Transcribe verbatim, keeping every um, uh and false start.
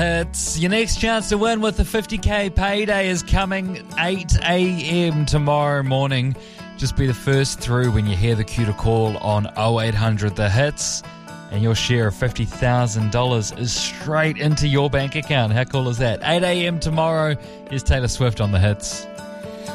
It's your next chance to win with the fifty K payday is coming eight a.m. tomorrow morning. Just be the first through when you hear the cue to call on oh eight hundred The Hits, and your share of fifty thousand dollars is straight into your bank account. How cool is that? eight a.m. tomorrow. Here's Taylor Swift on The Hits.